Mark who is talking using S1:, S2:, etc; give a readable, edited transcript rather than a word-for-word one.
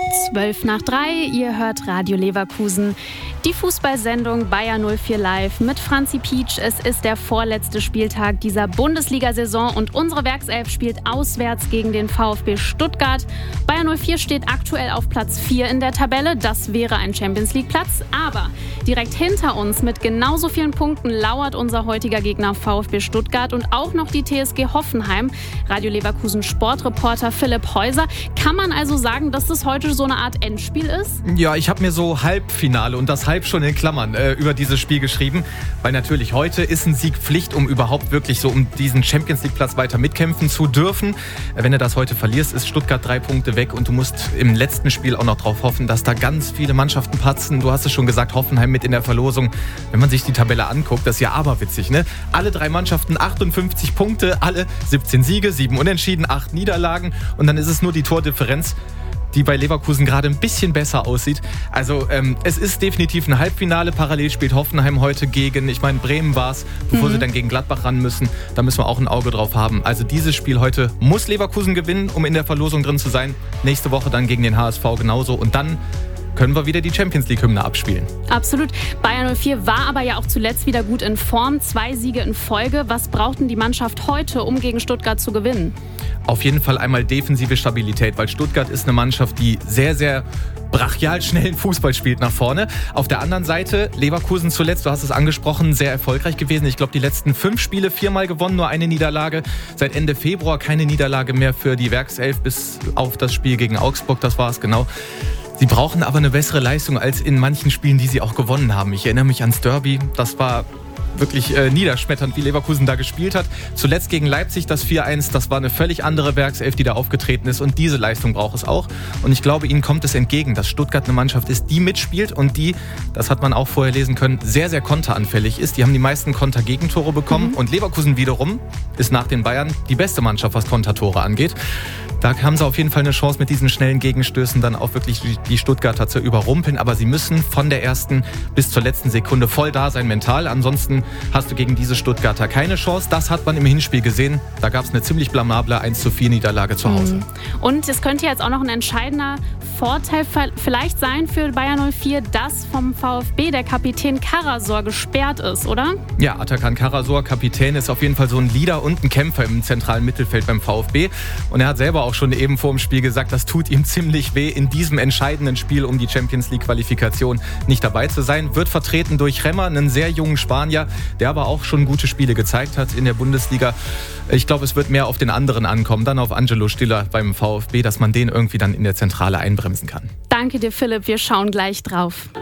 S1: 3:12. Ihr hört Radio Leverkusen. Die Fußballsendung Bayer 04 Live mit Franzi Pietsch. Es ist der vorletzte Spieltag dieser Bundesliga-Saison und unsere Werkself spielt auswärts gegen den VfB Stuttgart. Bayer 04 steht aktuell auf Platz 4 in der Tabelle. Das wäre ein Champions-League-Platz. Aber direkt hinter uns mit genauso vielen Punkten lauert unser heutiger Gegner VfB Stuttgart und auch noch die TSG Hoffenheim. Radio Leverkusen Sportreporter Philipp Häuser. Kann man also sagen, dass das heute so eine Art Endspiel ist?
S2: Ja, ich habe mir so Halbfinale und das Halb schon in Klammern über dieses Spiel geschrieben, weil natürlich heute ist ein Sieg Pflicht, um überhaupt wirklich so um diesen Champions-League-Platz weiter mitkämpfen zu dürfen. Wenn du das heute verlierst, ist Stuttgart 3 Punkte weg und du musst im letzten Spiel auch noch drauf hoffen, dass da ganz viele Mannschaften patzen. Du hast es schon gesagt, Hoffenheim mit in der Verlosung. Wenn man sich die Tabelle anguckt, das ist ja aberwitzig, ne? Alle 3 Mannschaften 58 Punkte, alle 17 Siege, 7 Unentschieden, 8 Niederlagen und dann ist es nur die Tordifferenz, die bei Leverkusen gerade ein bisschen besser aussieht. Also es ist definitiv ein Halbfinale. Parallel spielt Hoffenheim heute gegen, ich meine Bremen war es, bevor sie dann gegen Gladbach ran müssen. Da müssen wir auch ein Auge drauf haben. Also dieses Spiel heute muss Leverkusen gewinnen, um in der Verlosung drin zu sein. Nächste Woche dann gegen den HSV genauso und dann können wir wieder die Champions-League-Hymne abspielen.
S1: Absolut. Bayer 04 war aber ja auch zuletzt wieder gut in Form. 2 Siege in Folge. Was braucht denn die Mannschaft heute, um gegen Stuttgart zu gewinnen?
S2: Auf jeden Fall einmal defensive Stabilität, weil Stuttgart ist eine Mannschaft, die sehr, sehr brachial schnellen Fußball spielt nach vorne. Auf der anderen Seite, Leverkusen zuletzt, du hast es angesprochen, sehr erfolgreich gewesen. Ich glaube, die letzten 5 Spiele 4-mal gewonnen, nur eine Niederlage. Seit Ende Februar keine Niederlage mehr für die Werkself, bis auf das Spiel gegen Augsburg, das war es genau. Sie brauchen aber eine bessere Leistung als in manchen Spielen, die sie auch gewonnen haben. Ich erinnere mich ans Derby, das war wirklich niederschmetternd, wie Leverkusen da gespielt hat. Zuletzt gegen Leipzig das 4-1, das war eine völlig andere Werkself, die da aufgetreten ist und diese Leistung braucht es auch. Und ich glaube, ihnen kommt es entgegen, dass Stuttgart eine Mannschaft ist, die mitspielt und die, das hat man auch vorher lesen können, sehr, sehr konteranfällig ist. Die haben die meisten Konter-Gegentore bekommen und Leverkusen wiederum ist nach den Bayern die beste Mannschaft, was Kontertore angeht. Da haben sie auf jeden Fall eine Chance, mit diesen schnellen Gegenstößen dann auch wirklich die Stuttgarter zu überrumpeln. Aber sie müssen von der ersten bis zur letzten Sekunde voll da sein mental. Ansonsten hast du gegen diese Stuttgarter keine Chance. Das hat man im Hinspiel gesehen. Da gab es eine ziemlich blamable 1:4 Niederlage zu Hause.
S1: Und es könnte jetzt auch noch ein entscheidender Vorteil vielleicht sein für Bayer 04, dass vom VfB der Kapitän Karasor gesperrt ist, oder?
S2: Ja, Atakan Karasor, Kapitän, ist auf jeden Fall so ein Leader und ein Kämpfer im zentralen Mittelfeld beim VfB. Und er hat selber auch schon eben vor dem Spiel gesagt, das tut ihm ziemlich weh, in diesem entscheidenden Spiel um die Champions-League-Qualifikation nicht dabei zu sein. Wird vertreten durch Remmer, einen sehr jungen Spanier, der aber auch schon gute Spiele gezeigt hat in der Bundesliga. Ich glaube, es wird mehr auf den anderen ankommen, dann auf Angelo Stiller beim VfB, dass man den irgendwie dann in der Zentrale einbremsen kann.
S1: Danke dir, Philipp. Wir schauen gleich drauf.